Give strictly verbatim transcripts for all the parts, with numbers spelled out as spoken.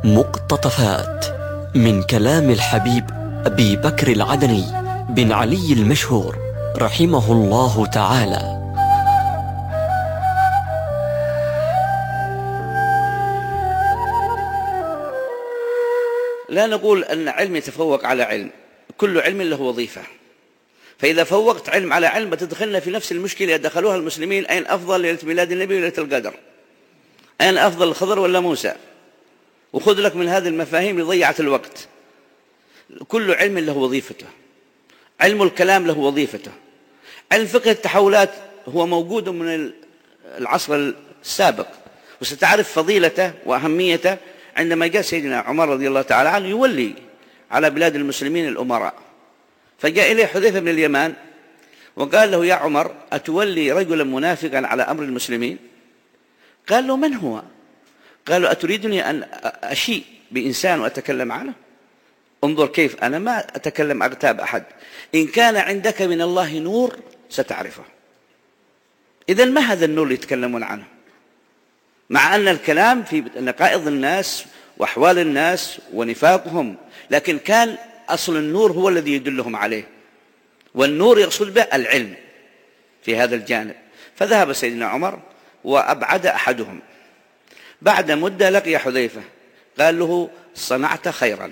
مقتطفات من كلام الحبيب أبي بكر العدني بن علي المشهور رحمه الله تعالى. لا نقول أن علم يتفوق على علم، كل علم له وظيفة، فإذا فوقت علم على علم بتدخلنا في نفس المشكلة دخلوها المسلمين: أين أفضل ليلة ميلاد النبي وليلة القدر؟ أين أفضل الخضر ولا موسى؟ وخذ لك من هذه المفاهيم اللي ضيعت الوقت. كل علم له وظيفته، علم الكلام له وظيفته، علم فقه التحولات هو موجود من العصر السابق، وستعرف فضيلته وأهميته عندما جاء سيدنا عمر رضي الله تعالى عنه يولي على بلاد المسلمين الأمراء، فجاء إليه حذيفة بن اليمان وقال له: يا عمر، أتولي رجلا منافقا على أمر المسلمين؟ قال له: من هو؟ قال له: أتريدني أن أشيء بإنسان وأتكلم عنه؟ انظر كيف أنا ما أتكلم أغتاب أحد، إن كان عندك من الله نور ستعرفه. إذن ما هذا النور اللي يتكلمون عنه؟ مع أن الكلام في نقائض الناس وأحوال الناس ونفاقهم، لكن كان أصل النور هو الذي يدلهم عليه، والنور يقصد به العلم في هذا الجانب. فذهب سيدنا عمر وأبعد أحدهم. بعد مدة لقي حذيفة قال له: صنعت خيرا.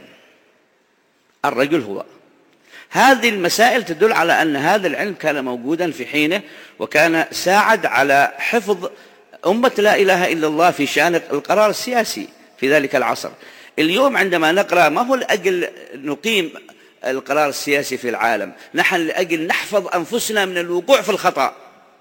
الرجل هو. هذه المسائل تدل على أن هذا العلم كان موجودا في حينه، وكان ساعد على حفظ أمة لا إله إلا الله في شأن القرار السياسي في ذلك العصر. اليوم عندما نقرأ ما هو لأجل نقيم القرار السياسي في العالم، نحن لأجل نحفظ أنفسنا من الوقوع في الخطأ.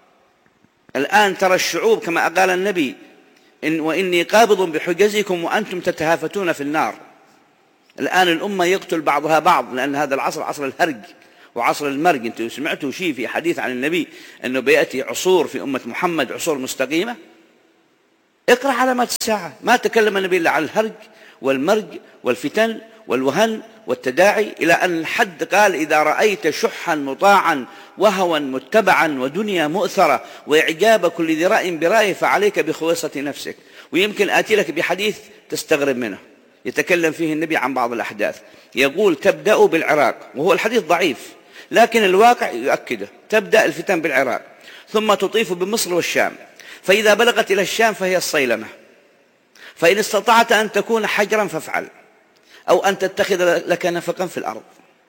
الآن ترى الشعوب كما قال النبي: إن وإني قابض بحجزكم وأنتم تتهافتون في النار. الآن الأمة يقتل بعضها بعض، لأن هذا العصر عصر الهرج وعصر المرج. أنتم سمعتوا شيء في حديث عن النبي أنه بيأتي عصور في أمة محمد عصور مستقيمة؟ اقرأ علامات الساعة، ما تكلم النبي إلا عن الهرج والمرج والفتن والوهن والتداعي، إلى أن الحد قال: إذا رأيت شحا مطاعا وهوا متبعا ودنيا مؤثرة وإعجاب كل ذي رأي برأيه فعليك بخويصة نفسك. ويمكن آتي لك بحديث تستغرب منه، يتكلم فيه النبي عن بعض الأحداث، يقول: تبدأ بالعراق، وهو الحديث ضعيف لكن الواقع يؤكده، تبدأ الفتن بالعراق ثم تطيف بمصر والشام، فإذا بلغت إلى الشام فهي الصيلمة، فإن استطعت أن تكون حجرا فافعل، أو أن تتخذ لك نفقا في الأرض.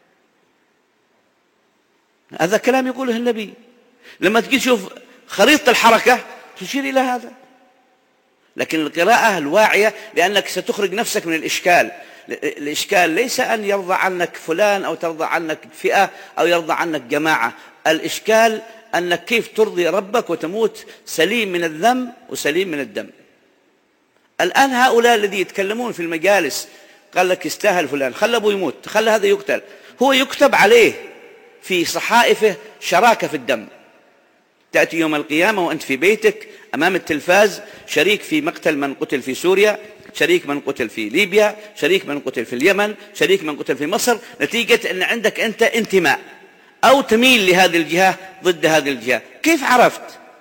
هذا كلام يقوله النبي. لما تجي تشوف خريطة الحركة تشير إلى هذا، لكن القراءة الواعية، لأنك ستخرج نفسك من الإشكال. الإشكال ليس أن يرضى عنك فلان أو ترضى عنك فئة أو يرضى عنك جماعة، الإشكال أنك كيف ترضي ربك وتموت سليم من الذنب وسليم من الدم. الآن هؤلاء الذي يتكلمون في المجالس قال لك يستاهل فلان، خلى أبوه يموت، خلى هذا يقتل، هو يكتب عليه في صحائفه شراكة في الدم. تأتي يوم القيامة وأنت في بيتك أمام التلفاز شريك في مقتل من قتل في سوريا، شريك من قتل في ليبيا، شريك من قتل في اليمن، شريك من قتل في مصر، نتيجة أن عندك أنت انتماء أو تميل لهذه الجهة ضد هذه الجهة. كيف عرفت؟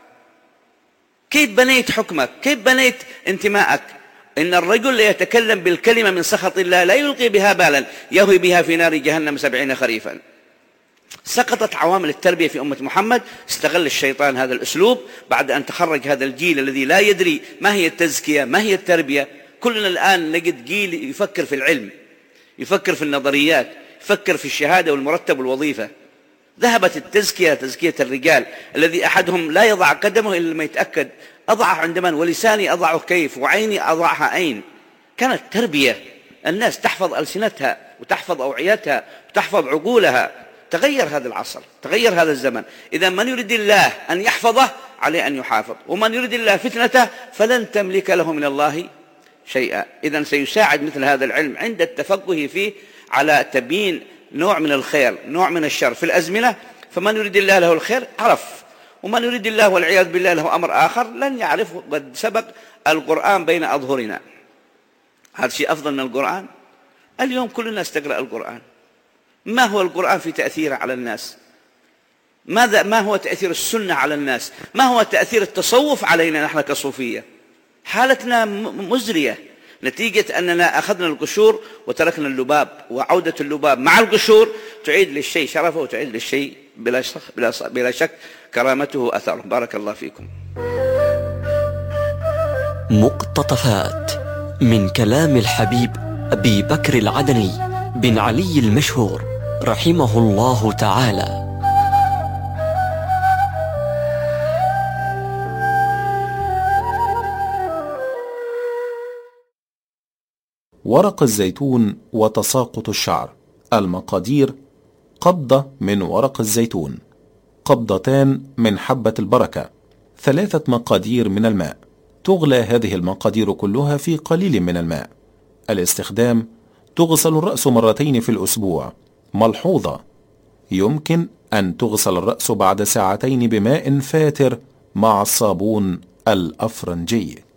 كيف بنيت حكمك؟ كيف بنيت انتماءك؟ إن الرجل يتكلم بالكلمة من سخط الله لا يلقي بها بالا يهوي بها في نار جهنم سبعين خريفا. سقطت عوامل التربية في أمة محمد، استغل الشيطان هذا الأسلوب بعد أن تخرج هذا الجيل الذي لا يدري ما هي التزكية ما هي التربية. كلنا الآن نجد جيل يفكر في العلم، يفكر في النظريات، يفكر في الشهادة والمرتب والوظيفة. ذهبت التزكية، تزكية الرجال الذي أحدهم لا يضع قدمه إلا لما يتأكد أضعه عند من، ولساني أضعه كيف، وعيني أضعها أين. كانت تربية، الناس تحفظ ألسنتها وتحفظ أوعيتها وتحفظ عقولها. تغير هذا العصر، تغير هذا الزمن. إذا من يريد الله أن يحفظه عليه أن يحافظ، ومن يريد الله فتنته فلن تملك له من الله شيئا. إذا سيساعد مثل هذا العلم عند التفقه فيه على تبيين نوع من الخير نوع من الشر في الأزمنة. فمن يريد الله له الخير عرف، ومن يريد الله والعياذ بالله له أمر آخر لن يعرفه. قد سبق القرآن بين أظهرنا، هذا شيء أفضل من القرآن. اليوم كل الناس تقرأ القرآن. ما هو القرآن في تأثيره على الناس؟ ماذا ما هو تأثير السنة على الناس؟ ما هو تأثير التصوف علينا نحن كصوفية؟ حالتنا مزرية. نتيجة أننا أخذنا القشور وتركنا اللباب، وعودة اللباب مع القشور تعيد للشيء شرفه وتعيد للشيء بلا شك, بلا, بلا شك كرامته وأثره. بارك الله فيكم. مقتطفات من كلام الحبيب أبي بكر العدني بن علي المشهور رحمه الله تعالى. ورق الزيتون وتساقط الشعر. المقادير: قبضة من ورق الزيتون، قبضتان من حبة البركة، ثلاثة مقادير من الماء. تغلى هذه المقادير كلها في قليل من الماء. الاستخدام: تغسل الرأس مرتين في الأسبوع. ملحوظة: يمكن أن تغسل الرأس بعد ساعتين بماء فاتر مع الصابون الأفرنجي.